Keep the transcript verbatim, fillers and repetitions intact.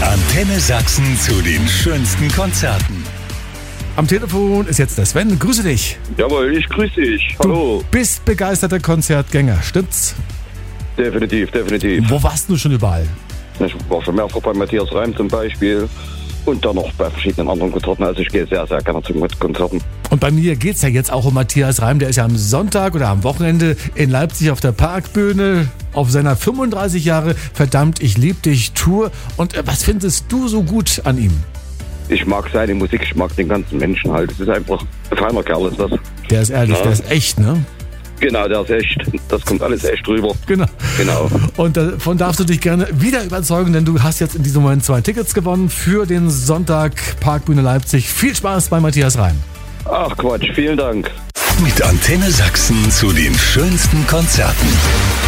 Antenne Sachsen zu den schönsten Konzerten. Am Telefon ist jetzt der Sven. Grüße dich. Jawohl, ich grüße dich. Hallo. Du bist begeisterter Konzertgänger, stimmt's? Definitiv, definitiv. Wo warst du schon überall? Ich war schon mehrfach bei Matthias Reim zum Beispiel und dann noch bei verschiedenen anderen Konzerten. Also ich gehe sehr, sehr gerne zu Konzerten. Und bei mir geht's ja jetzt auch um Matthias Reim. Der ist ja am Sonntag oder am Wochenende in Leipzig auf der Parkbühne auf seiner fünfunddreißig Jahre Verdammt, ich lieb dich Tour. Und was findest du so gut an ihm? Ich mag seine Musik, ich mag den ganzen Menschen halt. Es ist einfach ein feiner Kerl, ist das. Der ist ehrlich, Ja. der ist echt, ne? Genau, der ist echt. Das kommt alles echt rüber. Genau. Genau. Und davon darfst du dich gerne wieder überzeugen, denn du hast jetzt in diesem Moment zwei Tickets gewonnen für den Sonntag Parkbühne Leipzig. Viel Spaß bei Matthias Reim. Ach Quatsch, vielen Dank. Mit Antenne Sachsen zu den schönsten Konzerten.